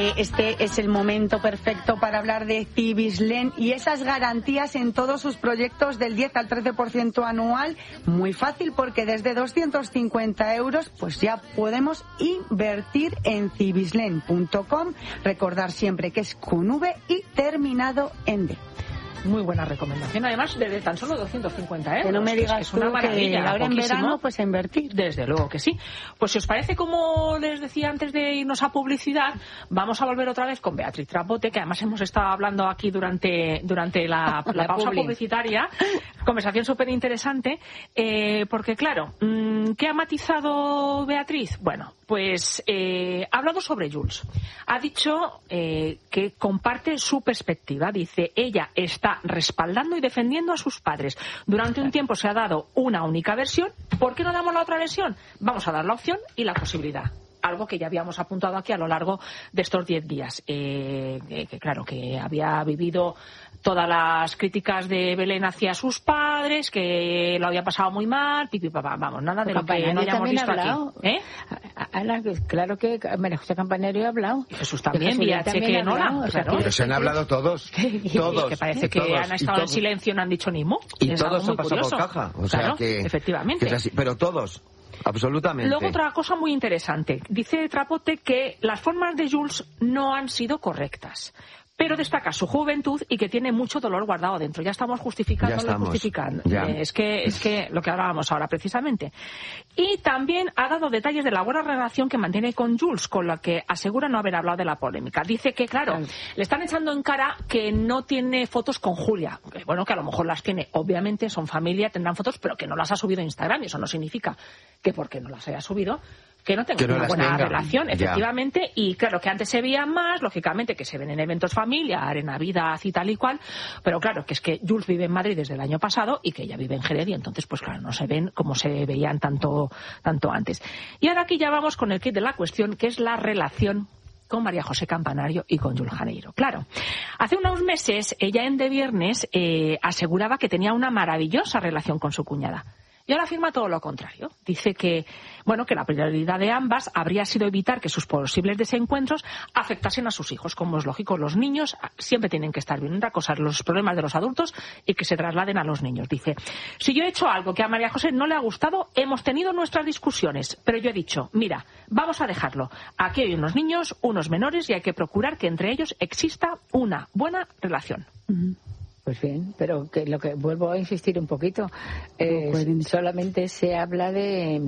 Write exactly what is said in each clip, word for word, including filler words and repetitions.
Este es el momento perfecto para hablar de Cibislen y esas garantías en todos sus proyectos del diez al trece por ciento anual. Muy fácil, porque desde doscientos cincuenta euros pues ya podemos invertir en cibislen punto com. Recordar siempre que es con V y terminado en D. Muy buena recomendación, además de tan solo doscientos cincuenta euros. Que no me digas que es una tú maravilla. Que ahora en poquísimo. verano pues a invertir. Desde luego que sí. Pues si os parece, como les decía antes de irnos a publicidad, vamos a volver otra vez con Beatriz Trapote, que además hemos estado hablando aquí durante durante la, la, la pausa publi. publicitaria. Conversación súper interesante, eh, porque claro, ¿qué ha matizado Beatriz? Bueno, pues eh, ha hablado sobre Jules. Ha dicho eh, que comparte su perspectiva. Dice, ella está respaldando y defendiendo a sus padres. Durante un tiempo se ha dado una única versión. ¿Por qué no damos la otra versión? Vamos a dar la opción y la posibilidad. Algo que ya habíamos apuntado aquí a lo largo de estos diez días. Eh, que, que claro, que había vivido todas las críticas de Belén hacia sus padres, que lo había pasado muy mal, pipi papá, vamos, nada de lo que no hayamos visto aquí. ¿Eh? Ana, claro que María José Campanero ha hablado. Y Jesús también, vía cheque no la. Pero se han hablado todos. Todos. Que parece que todos, han estado en silencio y no han dicho ni mu. Y todos han pasado por caja. O sea claro, que, efectivamente. Que es así. Pero todos. Absolutamente. Luego otra cosa muy interesante. Dice Trapote que las formas de Jules no han sido correctas, pero destaca su juventud y que tiene mucho dolor guardado dentro. Ya estamos justificando, ya estamos. justificando. Ya. Eh, es que es que lo que hablábamos ahora precisamente. Y también ha dado detalles de la buena relación que mantiene con Jules, con la que asegura no haber hablado de la polémica. Dice que, claro, claro, le están echando en cara que no tiene fotos con Julia. Que, bueno, que a lo mejor las tiene. Obviamente son familia, tendrán fotos, pero que no las ha subido a Instagram. Y eso no significa que porque no las haya subido que no tengan no una buena tenga. relación, efectivamente, ya. Y claro, que antes se veían más, lógicamente, que se ven en eventos familiar, en Navidad y tal y cual, pero claro, que es que Jules vive en Madrid desde el año pasado y que ella vive en Jerez, y entonces, pues claro, no se ven como se veían tanto, tanto antes. Y ahora aquí ya vamos con el kit de la cuestión, que es la relación con María José Campanario y con Jules Janeiro. Claro, hace unos meses, ella en De Viernes eh, aseguraba que tenía una maravillosa relación con su cuñada. Y ahora afirma todo lo contrario. Dice que, bueno, que la prioridad de ambas habría sido evitar que sus posibles desencuentros afectasen a sus hijos. Como es lógico, los niños siempre tienen que estar bien. Una cosa, los problemas de los adultos y que se trasladen a los niños. Dice, si yo he hecho algo que a María José no le ha gustado, hemos tenido nuestras discusiones. Pero yo he dicho, mira, vamos a dejarlo. Aquí hay unos niños, unos menores, y hay que procurar que entre ellos exista una buena relación. Uh-huh. Pues bien, pero que lo que vuelvo a insistir un poquito, eh, solamente se habla de,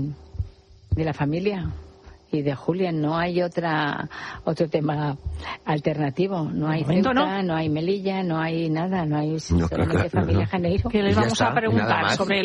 de la familia y de Julia, no hay otra otro tema alternativo, no hay Ceuta, no. no hay Melilla, no hay nada, no hay no, solamente claro, familia no. Janeiro. Que les vamos a preguntar sobre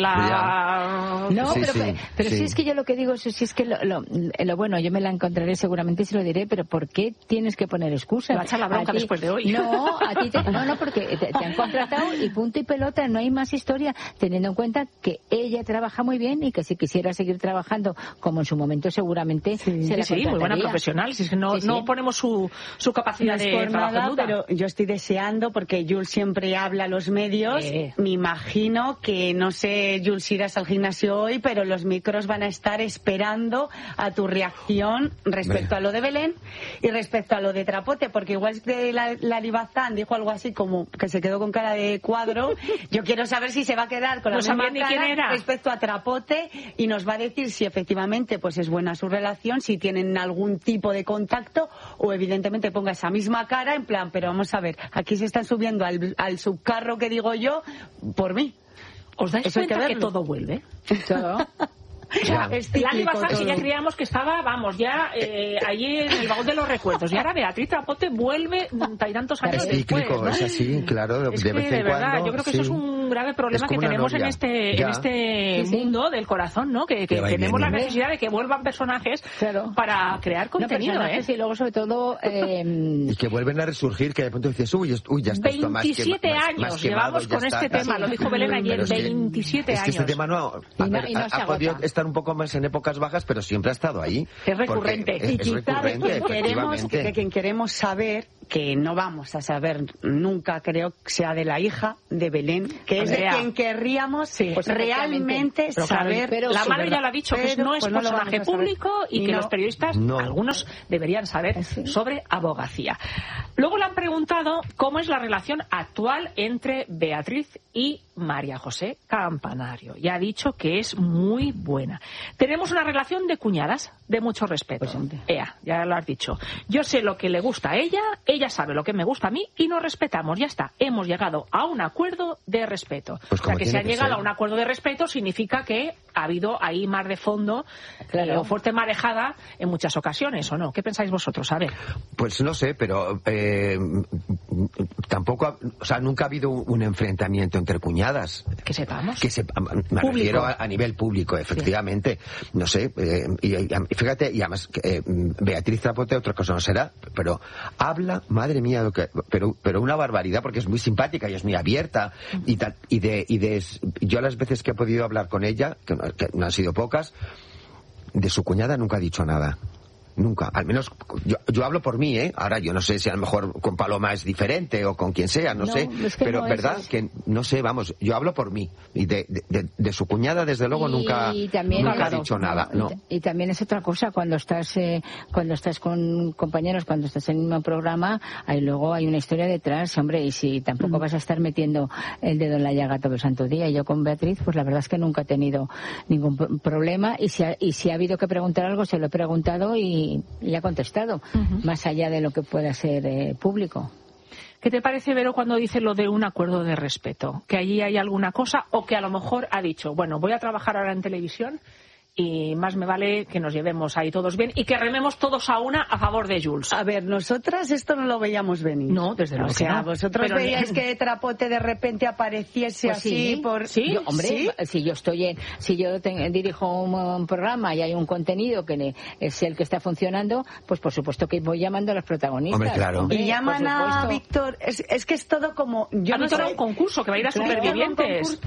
la... No, sí, pero, sí, pero, pero sí. si es que yo lo que digo es si es que lo, lo, lo bueno, yo me la encontraré seguramente y se lo diré, pero ¿por qué tienes que poner excusas? Va a echar la bronca ti, después de hoy. No, a ti te, no, no, porque te, te han contratado y punto y pelota, no hay más historia, teniendo en cuenta que ella trabaja muy bien y que si quisiera seguir trabajando como en su momento seguramente sí. se la Sí, sí, muy buena profesional. Si es que no, sí, sí. no ponemos su, su capacidad no de trabajo nada, en duda. Pero yo estoy deseando, porque Jules siempre habla a los medios. Eh. Me imagino que, no sé, Jules, irás al gimnasio hoy, pero los micros van a estar esperando a tu reacción respecto a lo de Belén y respecto a lo de Trapote, porque igual que la, la Libazán dijo algo así como que se quedó con cara de cuadro. Yo quiero saber si se va a quedar con la no misma cara quién era. respecto a Trapote y nos va a decir si efectivamente pues es buena su relación, si tienen algún tipo de contacto, o evidentemente ponga esa misma cara en plan, pero vamos a ver, aquí se están subiendo al, al subcarro que digo yo por mí. ¿Os dais Eso cuenta que, que todo vuelve? Todo. Ya. La Libazán, que ya creíamos que estaba, vamos, ya eh, allí en el baúl de los recuerdos. Y ahora Beatriz Trapote vuelve y tantos años es después, cíclico, ¿no? Es así, claro, es de que, vez en de verdad, cuando, yo creo que sí. eso es un grave problema que tenemos en este, en este sí, sí. mundo del corazón, ¿no? Que, que tenemos la necesidad de que vuelvan personajes claro. para crear contenido, no, ¿eh? Y luego, sobre todo... Eh... y que vuelven a resurgir, que de pronto dices, uy, uy ya está esto más veintisiete más, años más llevamos con está, este tema, lo dijo Belén ayer, veintisiete años. Es que este tema no... A ver, ha, ha podido estar un poco más en épocas bajas, pero siempre ha estado ahí. Es recurrente. Es, y quizá de quien, queremos, de quien queremos saber que no vamos a saber nunca, creo que sea de la hija de Belén, que es de quien querríamos sí, pues realmente pero, saber. Pero la madre ya lo ha dicho, que no es pues no personaje público y, y que no. los periodistas, no. algunos, deberían saber sí. sobre abogacía. Luego le han preguntado cómo es la relación actual entre Beatriz y María José Campanario. Y ha dicho que es muy buena. Tenemos una relación de cuñadas, de mucho respeto. Pues, Ea, ya lo has dicho. Yo sé lo que le gusta a ella, ella sabe lo que me gusta a mí y nos respetamos. Ya está. Hemos llegado a un acuerdo de respeto. Pues o sea, que se ha llegado ser. a un acuerdo de respeto significa que ha habido ahí mar de fondo claro. eh, o fuerte marejada en muchas ocasiones, ¿o no? ¿Qué pensáis vosotros? A ver. Pues no sé, pero eh, tampoco, o sea, nunca ha habido un enfrentamiento entre cuñadas. Que sepamos. Que sepa, me público. refiero a, a nivel público, efectivamente. Sí. No sé, eh, y, y, fíjate, y además, eh, Beatriz Trapote, otra cosa no será, pero habla, madre mía, lo que, pero, pero una barbaridad, porque es muy simpática y es muy abierta, uh-huh. y, tal, y, de, y de, yo las veces que he podido hablar con ella, que no, que no han sido pocas, de su cuñada nunca ha dicho nada. Nunca, al menos yo, yo hablo por mí, ¿eh? Ahora yo no sé si a lo mejor con Paloma es diferente o con quien sea, no, no sé, es que pero no verdad es que no sé, vamos, yo hablo por mí y de, de, de, de su cuñada desde luego y nunca, también, nunca claro, ha dicho nada, no. Y, y también es otra cosa cuando estás eh, cuando estás con compañeros, cuando estás en el mismo programa, ahí luego hay una historia detrás, hombre, y si tampoco mm. vas a estar metiendo el dedo en la llaga todo el santo día. Y yo con Beatriz, pues la verdad es que nunca he tenido ningún problema y si ha, y si ha habido que preguntar algo se lo he preguntado y y ha contestado, uh-huh. más allá de lo que pueda ser eh, público. ¿Qué te parece, Vero, cuando dice lo de un acuerdo de respeto? ¿Que allí hay alguna cosa o que a lo mejor ha dicho, bueno, voy a trabajar ahora en televisión y más me vale que nos llevemos ahí todos bien y que rememos todos a una a favor de Jules? A ver, nosotras esto no lo veíamos venir. No, desde luego. O sea, no. vosotros Pero veíais que Trapote de repente apareciese pues así sí, por... ¿Sí? Yo, hombre, ¿Sí? si yo estoy en, si yo te, dirijo un, un programa y hay un contenido que ne, es el que está funcionando, pues por supuesto que voy llamando a los protagonistas. Hombre, claro. Hombre, y llaman a Víctor, es, es que es todo como... Yo no sé, un concurso que va a ir a claro, Supervivientes.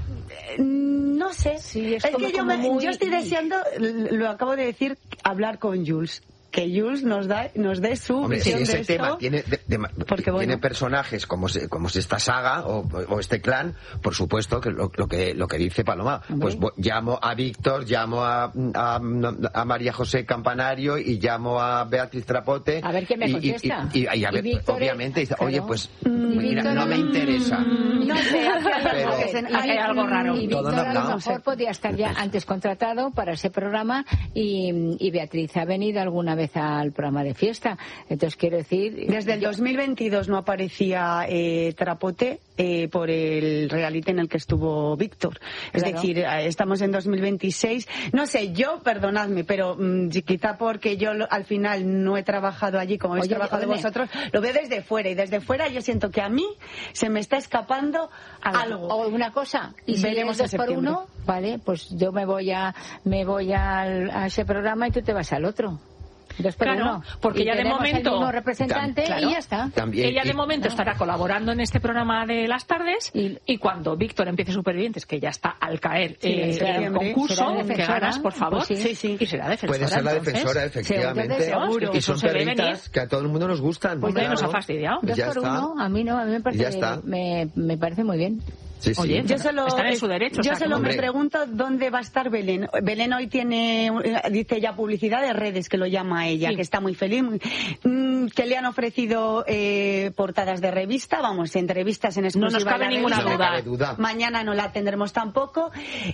No sé. Sí, es, es como, que yo, como me, muy... yo estoy deseando, lo acabo de decir, hablar con Jules. Que Jules nos da nos dé su Hombre, visión si ese de tema esto, tiene, de, de, porque, bueno, tiene personajes como se, como es esta saga o, o este clan, por supuesto que lo, lo que lo que dice Paloma, hombre, pues llamo a Víctor, llamo a, a, a María José Campanario y llamo a Beatriz Trapote a ver qué me contesta y, y, y, y a ver, y obviamente dice, claro, oye, pues mm, mira, no me interesa, no sé, pero, hay algo raro. Y Víctor a lo mejor podía estar ya antes contratado para ese programa y, y Beatriz ha venido alguna vez al programa de fiesta. Entonces quiero decir, desde el yo... dos mil veintidós no aparecía eh, Trapote eh, por el reality en el que estuvo Víctor. Es claro. decir, eh, estamos en dos mil veintiséis. No sé, yo, perdonadme, pero mmm, quizá porque yo lo, al final no he trabajado allí como habéis trabajado oye. vosotros, lo veo desde fuera y desde fuera yo siento que a mí se me está escapando algo. O una cosa, y si veremos dos por uno, vale, pues yo me voy a me voy al, a ese programa y tú te vas al otro. Claro, uno. porque y ella de momento el representante claro, y ya está. También, ella de y, momento no. estará colaborando en este programa de las tardes y, y cuando Víctor empiece Supervivientes, que ya está al caer sí, eh, en el concurso, que ganas, por favor, pues sí. Sí, sí. y será defensora. Puede ser la entonces, defensora, efectivamente. Seguro, y son perritas que a todo el mundo nos gustan. Pues claro. nos ha fastidiado. Dos ya por está. uno, a mí no, a mí me parece, me, me parece muy bien. Sí, sí. Oye, yo solo, están en su derecho. Yo o sea, solo hombre. me pregunto dónde va a estar Belén. Belén hoy tiene, dice ya, publicidad de redes, que lo llama ella, sí. que está muy feliz, muy, mmm, que le han ofrecido eh, portadas de revista, vamos, entrevistas en exclusiva. No nos cabe ninguna duda. duda. Mañana no la tendremos tampoco.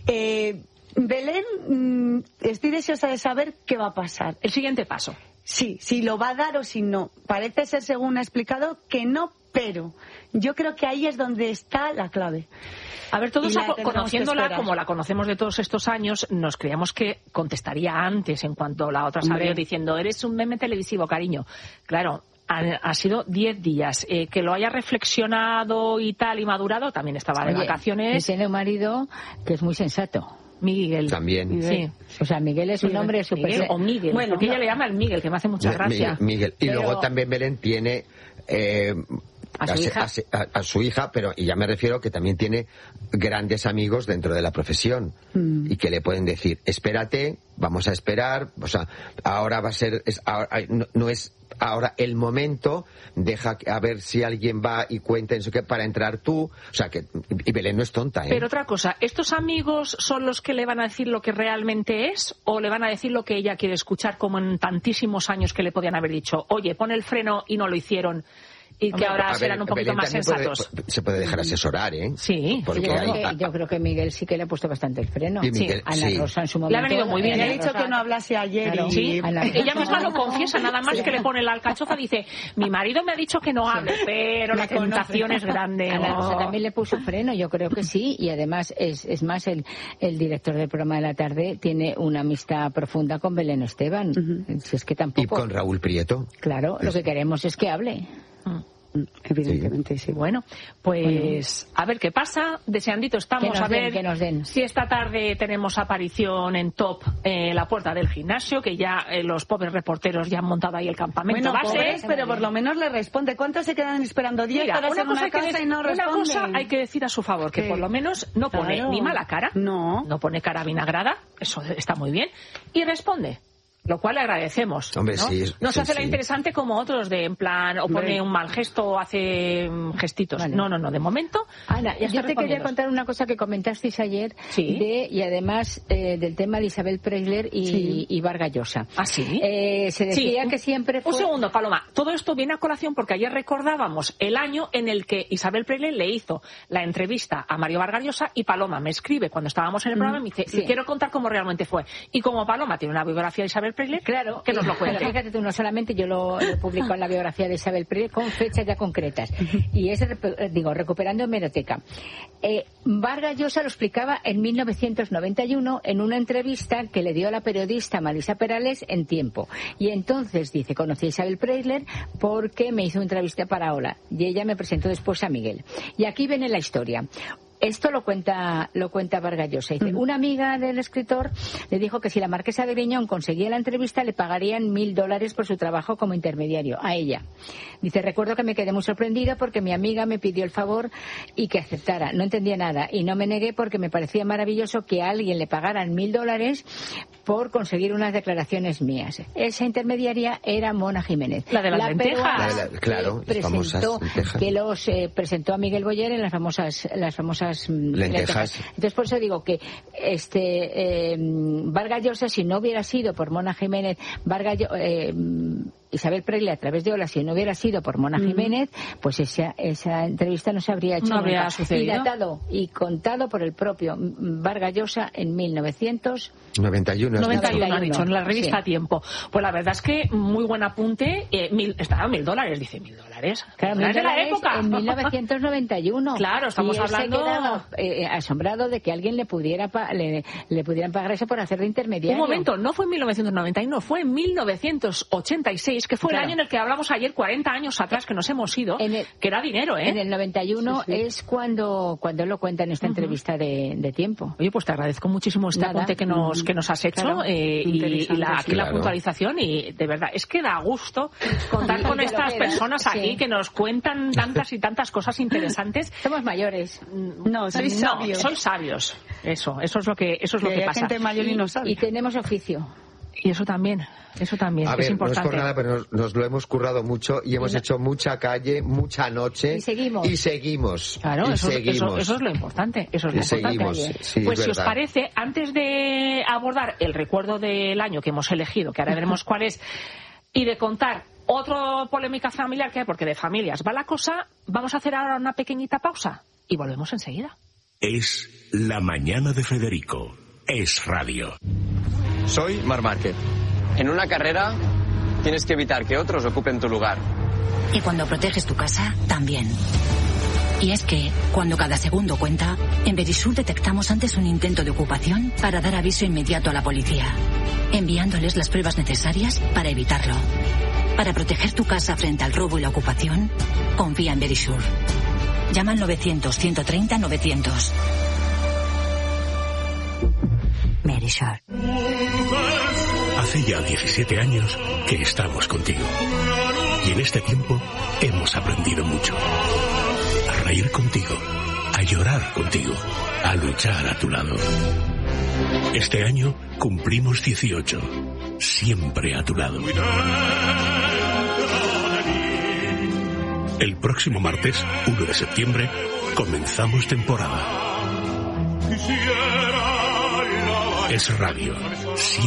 Eh, Belén, mmm, estoy deseosa de saber qué va a pasar. El siguiente paso. Sí, si lo va a dar o si no. Parece ser, según ha explicado, que no, pero yo creo que ahí es donde está la clave. A ver, todos a, conociéndola como la conocemos de todos estos años, nos creíamos que contestaría antes en cuanto la otra salió diciendo, eres un meme televisivo, cariño. Claro, ha, ha sido diez días. Eh, que lo haya reflexionado y tal y madurado, también estaba de Oye, vacaciones. Tiene un marido que es muy sensato. Miguel. También. Miguel. Sí. O sea, Miguel es un Miguel. hombre súper... Miguel o Miguel. Bueno, porque no. ella le llama el Miguel, que me hace mucha gracia. Miguel. Miguel. Y Pero... luego también Belén tiene... Eh, ¿A su, a, hija? A, a, a su hija, pero y ya me refiero que también tiene grandes amigos dentro de la profesión mm. y que le pueden decir, espérate, vamos a esperar, o sea, ahora va a ser, es, ahora, no, no es ahora el momento, deja a ver si alguien va y cuenta en eso que para entrar tú, o sea que, y Belén no es tonta, ¿eh? Pero otra cosa, ¿estos amigos son los que le van a decir lo que realmente es o le van a decir lo que ella quiere escuchar, como en tantísimos años que le podían haber dicho, oye, pon el freno y no lo hicieron? Y que Hombre, ahora serán ver, un poquito Belén más sensatos. Puede, se puede dejar asesorar, ¿eh? Sí. Porque yo, creo que, yo creo que Miguel sí que le ha puesto bastante el freno. Y Miguel, sí. Ana sí. Rosa en su momento. Le ha venido muy bien. Le ha dicho que no hablase ayer. Claro. Y... Sí. Ella misma lo confiesa, nada más sí. que le pone la alcachofa, dice, mi marido me ha dicho que no hable, pero la tentación es grande. Ana ¿no? Rosa también le puso freno, yo creo que sí. Y además, es, es más, el, el director del programa de la tarde tiene una amistad profunda con Belén Esteban. Uh-huh. Si es que tampoco... Y con Raúl Prieto. Claro, pues... lo que queremos es que hable. Uh-huh. Evidentemente, sí. sí. Bueno, pues bueno. a ver qué pasa. Deseandito estamos a ver den, que nos den. si esta tarde tenemos aparición en Top en eh, la puerta del gimnasio, que ya eh, los pobres reporteros ya han montado ahí el campamento bueno, base. Pobres, pero por lo menos le responde. ¿Cuántos se quedan esperando? ¿Diez para hacer una cosa y no responden? Una cosa hay que decir a su favor, que ¿Qué? por lo menos no pone claro. ni mala cara, no. no pone cara vinagrada, eso está muy bien, y responde. Lo cual le agradecemos. Hombre, ¿no? sí, no se sí, hace sí. la interesante como otros de en plan, o pone Hombre. un mal gesto o hace gestitos. Vale. No, no, no, de momento. Ana, yo te quería contar una cosa que comentasteis ayer ¿Sí? de, y además eh, del tema de Isabel Preisler y, sí. y Vargas Llosa. ¿Ah, sí? Eh, se decía sí. que siempre fue... Un segundo, Paloma. Todo esto viene a colación porque ayer recordábamos el año en el que Isabel Preisler le hizo la entrevista a Mario Vargas Llosa y Paloma me escribe cuando estábamos en el programa y me dice, sí. quiero contar cómo realmente fue. Y como Paloma tiene una biografía de Isabel Preisler, claro, que nos lo cuente. Pero fíjate tú, no solamente yo lo, lo publico en la biografía de Isabel Preisler con fechas ya concretas. Y es, digo, recuperando hemeroteca. Eh, Vargas Llosa lo explicaba en mil novecientos noventa y uno en una entrevista que le dio a la periodista Marisa Perales en Tiempo. Y entonces dice, conocí a Isabel Preisler porque me hizo una entrevista para Hola. Y ella me presentó después a Miguel. Y aquí viene la historia. Esto lo cuenta lo cuenta Vargas Llosa. Dice, una amiga del escritor le dijo que si la marquesa de Griñón conseguía la entrevista le pagarían mil dólares por su trabajo como intermediario a ella. Dice, recuerdo que me quedé muy sorprendida porque mi amiga me pidió el favor y que aceptara. No entendía nada y no me negué porque me parecía maravilloso que a alguien le pagaran mil dólares por conseguir unas declaraciones mías. Esa intermediaria era Mona Jiménez. La de las la lentejas. La, la, claro, que las presentó, lentejas. Que los eh, presentó a Miguel Boyer en las famosas las famosas lentejas. lentejas. Entonces por eso digo que este eh, Vargas Llosa, si no hubiera sido por Mona Jiménez, Vargas eh, Isabel Preisler a través de Hola, si no hubiera sido por Mona Jiménez, mm. pues esa, esa entrevista no se habría hecho no habría nunca. sucedido. Y datado y contado por el propio Vargas Llosa en mil novecientos noventa y uno. noventa y uno, ha dicho, en la revista sí. Tiempo. Pues la verdad es que muy buen apunte. Eh, mil, estaba mil dólares, dice mil dólares. Claro, mil dólares de la época. En mil novecientos noventa y uno. Claro, estamos y él hablando... se quedaba eh, asombrado de que alguien le pudiera pa le, le pudieran pagar eso por hacer de intermediario. Un momento, no fue en mil novecientos noventa y uno, fue en mil novecientos ochenta y seis, que fue claro. el año en el que hablamos ayer, cuarenta años atrás, que nos hemos ido, el, que era dinero, ¿eh? En el noventa y uno sí, sí. es cuando, cuando él lo cuenta en esta uh-huh. entrevista de, de Tiempo. Oye, pues te agradezco muchísimo este Nada. apunte que nos, que nos has hecho claro. eh, y, y la, aquí claro. la puntualización y de verdad, es que da gusto contar con estas personas sí. aquí que nos cuentan tantas y tantas cosas interesantes. Somos mayores. No, sois no, sabios. Sois sabios. Eso, eso es lo que, eso es lo que, que pasa. Gente mayor y, y no sabe. Y tenemos oficio. Y eso también, eso también, a que ver, es importante. No es por nada, pero nos, nos lo hemos currado mucho y hemos y no. hecho mucha calle, mucha noche. Y seguimos. Y seguimos. Claro, y eso, seguimos. Eso, eso es lo importante. Eso es lo y importante. Seguimos, sí, pues si verdad. os parece, antes de abordar el recuerdo del año que hemos elegido, que ahora veremos cuál es, y de contar otra polémica familiar que hay, porque de familias va la cosa, vamos a hacer ahora una pequeñita pausa y volvemos enseguida. Es La Mañana de Federico. Es radio. Soy Marc Márquez. En una carrera tienes que evitar que otros ocupen tu lugar. Y cuando proteges tu casa, también. Y es que, cuando cada segundo cuenta, en Verisur detectamos antes un intento de ocupación para dar aviso inmediato a la policía, enviándoles las pruebas necesarias para evitarlo. Para proteger tu casa frente al robo y la ocupación, confía en Verisur. Llama al novecientos, ciento treinta, novecientos. Verisur. Hace ya diecisiete años que estamos contigo. Y en este tiempo hemos aprendido mucho. A reír contigo, a llorar contigo, a luchar a tu lado. Este año cumplimos dieciocho. Siempre a tu lado. El próximo martes, uno de septiembre, comenzamos temporada. Es Radio.